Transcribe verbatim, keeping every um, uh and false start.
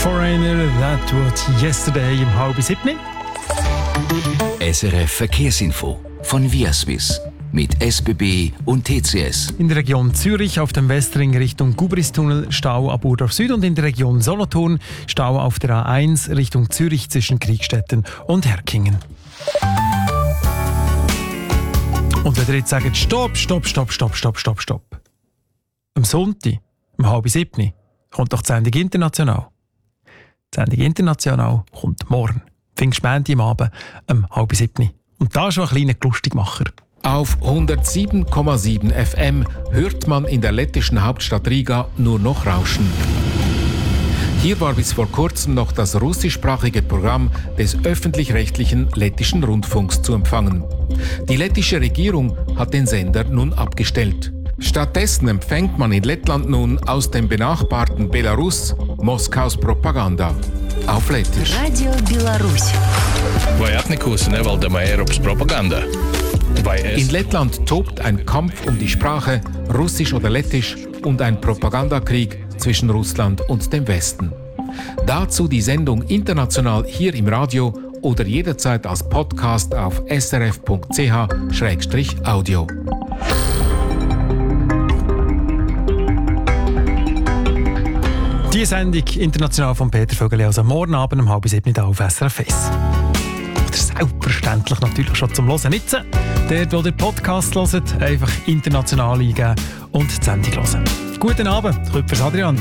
Foreigner, that was yesterday im halb siebni. S R F Verkehrsinfo von Viaswiss mit S B B und T C S. In der Region Zürich auf dem Westring Richtung Gubristunnel Stau ab Urdorf Süd und in der Region Solothurn Stau auf der A eins Richtung Zürich zwischen Kriegstetten und Herkingen. Und wenn ihr jetzt sagt, stopp, stopp, stopp, stopp, stopp, stopp, stopp. Am Sonntag, um halb siebni, kommt doch die Sendung International. Die Sendung International kommt morgen. Pfingstmontag am Abend um halb siebni. Und da schon ein kleiner Lustigmacher. Auf hundertsieben Komma sieben F M hört man in der lettischen Hauptstadt Riga nur noch Rauschen. Hier war bis vor kurzem noch das russischsprachige Programm des öffentlich-rechtlichen lettischen Rundfunks zu empfangen. Die lettische Regierung hat den Sender nun abgestellt. Stattdessen empfängt man in Lettland nun aus dem benachbarten Belarus Moskaus Propaganda. Auf Lettisch. Radio Belarus. Vajatnikus nevalda Eiropas Propaganda. In Lettland tobt ein Kampf um die Sprache, Russisch oder Lettisch, und ein Propagandakrieg zwischen Russland und dem Westen. Dazu die Sendung international hier im Radio oder jederzeit als Podcast auf s r f punkt c h slash audio. Die Sendung international von Peter Vögeli, also morgen Abend um halb sieben auf S R F eins. Oder selbstverständlich natürlich schon zum Hören nicht. Dort, wo ihr Podcast hört, einfach international eingeben und die Sendung hören. Guten Abend, Küpfers Adrian.